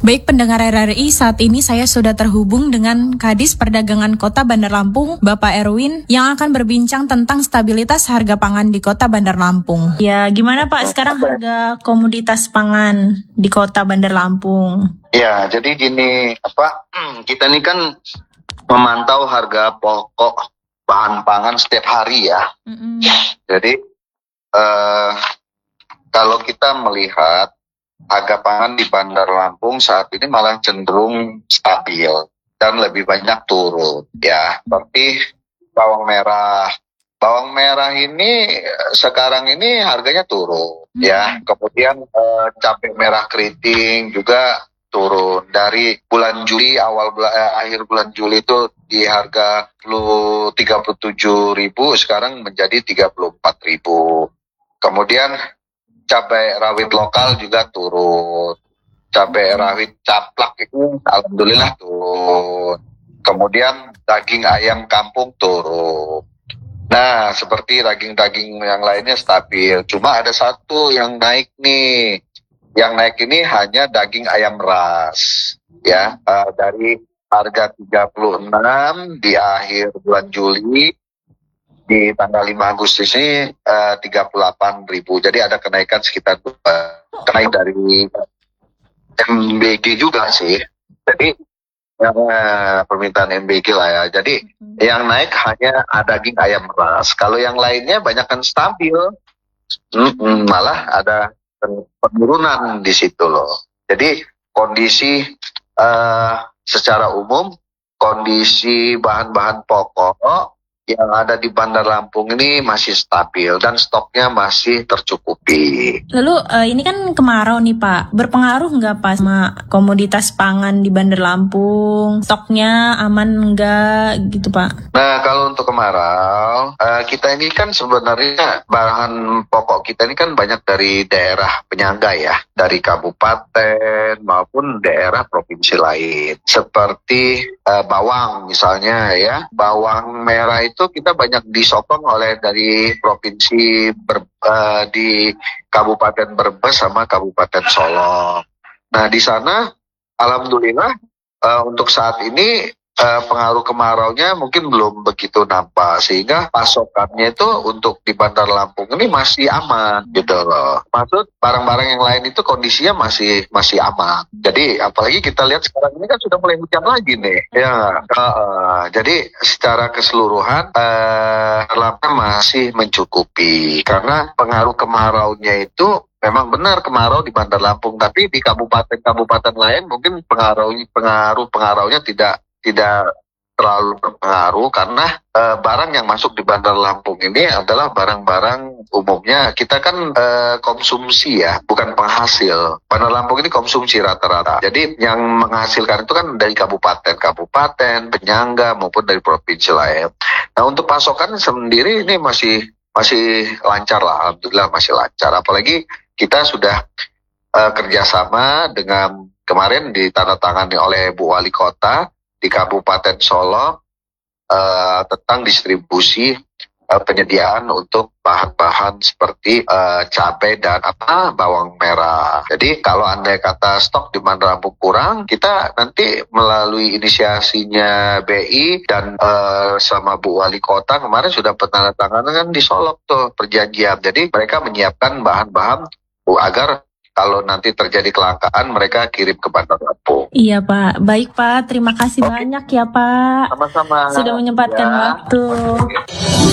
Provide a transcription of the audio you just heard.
Baik pendengar RRI, saat ini saya sudah terhubung dengan Kadis Perdagangan Kota Bandar Lampung, Bapak Erwin, yang akan berbincang tentang stabilitas harga pangan di Kota Bandar Lampung. Ya, gimana Pak sekarang harga komoditas pangan di Kota Bandar Lampung? Ya, jadi gini, kita ini kan memantau harga pokok bahan pangan setiap hari ya. Jadi kalau kita melihat harga pangan di Bandar Lampung saat ini malah cenderung stabil dan lebih banyak turun ya. Seperti bawang merah. Bawang merah ini sekarang ini harganya turun ya. Kemudian cabai merah keriting juga turun dari bulan Juli akhir bulan Juli itu di harga 37.000 sekarang menjadi 34.000. Kemudian cabai rawit lokal juga turun. Cabai rawit caplak itu alhamdulillah turun. Kemudian daging ayam kampung turun. Nah, seperti daging-daging yang lainnya stabil. Cuma ada satu yang naik nih. Yang naik ini hanya daging ayam ras. Ya, dari harga 36 di akhir bulan Juli di tanggal 5 Agustus ini 38.000. Jadi ada kenaikan sekitar naik dari MBG juga sih. Jadi permintaan MBG lah ya. Jadi yang naik hanya daging ayam ras. Kalau yang lainnya banyak kan stabil. Malah ada penurunan di situ loh. Jadi kondisi secara umum kondisi bahan-bahan pokok yang ada di Bandar Lampung ini masih stabil dan stoknya masih tercukupi. Lalu ini kan kemarau nih Pak, berpengaruh nggak Pak sama komoditas pangan di Bandar Lampung? Stoknya aman nggak gitu Pak? Nah kalau untuk kemarau, kita ini kan sebenarnya bahan pokok kita ini kan banyak dari daerah penyangga ya, dari kabupaten maupun daerah provinsi lain. Seperti bawang misalnya ya, bawang merah itu kita banyak disokong oleh dari provinsi di Kabupaten Brebes sama Kabupaten Solok. Nah di sana alhamdulillah untuk saat ini pengaruh kemaraunya mungkin belum begitu nampak, sehingga pasokannya itu untuk di Bandar Lampung ini masih aman gitu loh. Maksud barang-barang yang lain itu kondisinya masih aman. Jadi apalagi kita lihat sekarang ini kan sudah mulai hujan lagi nih. Ya, jadi secara keseluruhan Lampung masih mencukupi karena pengaruh kemaraunya itu memang benar kemarau di Bandar Lampung, tapi di kabupaten-kabupaten lain mungkin pengaruhnya tidak terlalu berpengaruh karena barang yang masuk di Bandar Lampung ini adalah barang-barang umumnya kita kan konsumsi ya, bukan penghasil. Bandar Lampung ini konsumsi rata-rata. Jadi yang menghasilkan itu kan dari kabupaten, penyangga maupun dari provinsi lain. Nah untuk pasokan sendiri ini masih lancar lah, alhamdulillah masih lancar. Apalagi kita sudah kerjasama dengan kemarin ditandatangani oleh Bu Wali Kota di Kabupaten Solok tentang distribusi penyediaan untuk bahan-bahan seperti cabai dan bawang merah. Jadi kalau andai kata stok di Bandar Lampung kurang, kita nanti melalui inisiasinya BI dan sama Bu Wali Kota kemarin sudah penandatanganan di Solok tuh perjanjian. Jadi mereka menyiapkan bahan-bahan agar kalau nanti terjadi kelangkaan, mereka kirim ke Bandar Lampung. Iya Pak, baik Pak, terima kasih banyak ya Pak. Sama-sama. Sudah menyempatkan waktu.